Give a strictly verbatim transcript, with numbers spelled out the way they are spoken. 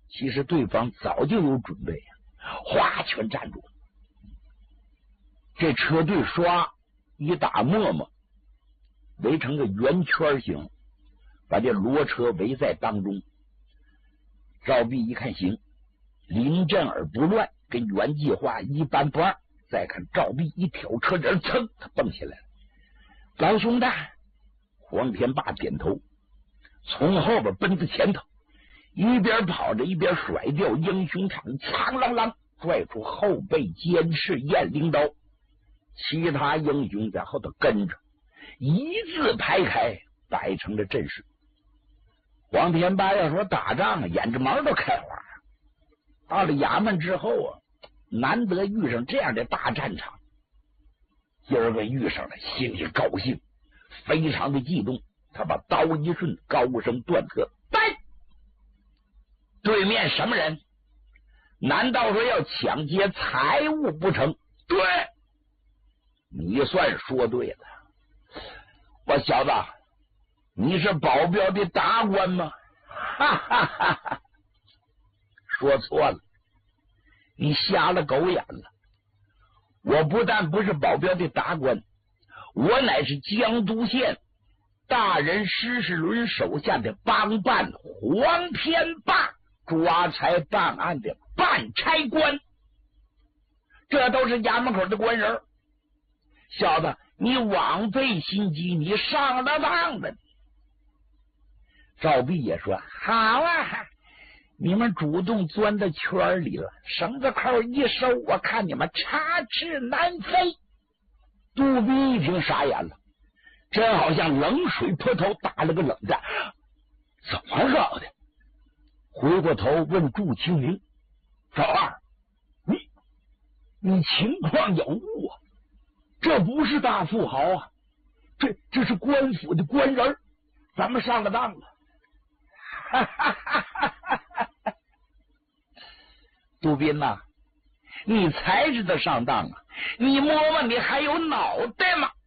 其实对方早就有准备，哗，全站住了。这车队唰一打磨磨，围成个圆圈形，把这骡车围在当中。赵壁一看行，临阵而不乱，跟原计划一般般。再看赵壁一挑车人，噌，他蹦起来了。老兄弟，黄天霸点头，从后边奔到前头，一边跑着一边甩掉英雄场，苍啷啷拽出后背监视雁翎刀，其他英雄在后头跟着，一字排开，摆成了阵势。黄天霸要说打仗啊，眼着毛都开花。到了衙门之后啊，难得遇上这样的大战场，今儿个遇上了，心里高兴，非常的激动。他把刀一顺，高声断喝：“来！对面什么人？难道说要抢劫财物不成？”“对，你算说对了。我小子，你是保镖的达官吗？”“哈哈哈哈，说错了，你瞎了狗眼了。我不但不是保镖的达官，我乃是江都县大人施世伦手下的帮办黄天霸，抓财办案的办差官，这都是衙门口的官人。小子，你枉费心机，你上了当了。”赵壁也说：“好啊，你们主动钻到圈里了，绳子扣一收，我看你们插翅难飞。”杜宾一听傻眼了，真好像冷水泼头，打了个冷战。怎么搞的？回过头问祝清明：“赵二，你你情况有误啊？这不是大富豪啊，这这是官府的官人，咱们上了当了。”哈哈哈哈哈！杜宾呐、啊，你才知道上当啊！你摸摸，你还有脑袋吗？